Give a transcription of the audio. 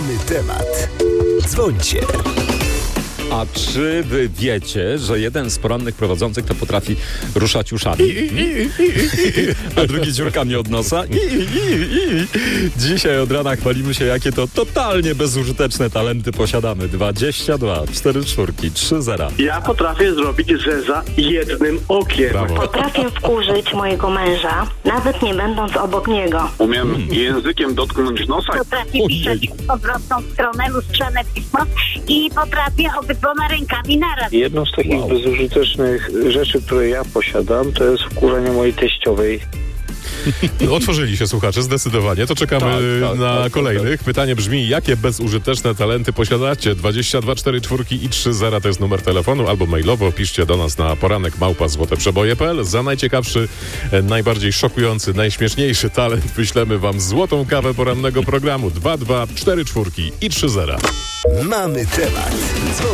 Mamy temat. Dzwońcie. A czy wy wiecie, że jeden z porannych prowadzących to potrafi ruszać uszami, a drugi dziurkami od nosa? Dzisiaj od rana chwalimy się, jakie to totalnie bezużyteczne talenty posiadamy. 22, 4 czwórki, 3 zera. Ja potrafię zrobić zeza jednym okiem. Brawo. Potrafię wkurzyć mojego męża, nawet nie będąc obok niego. Umiem językiem dotknąć nosa. Potrafię pisać w odwrotną stronę, lustrzane pismo i potrafię obydwoma rękami naraz. Jedną z takich bezużytecznych rzeczy, które ja posiadam, to jest wkurzenie mojej teściowej. Otworzyli się słuchacze, zdecydowanie. To czekamy na kolejnych. Pytanie brzmi, jakie bezużyteczne talenty posiadacie? 22, 4 czwórki i 3 zera to jest numer telefonu, albo mailowo piszcie do nas na poranek@złoteprzeboje.pl. Za najciekawszy, najbardziej szokujący, najśmieszniejszy talent wyślemy wam złotą kawę porannego programu. 22, 4 czwórki i 3 zera. Mamy temat.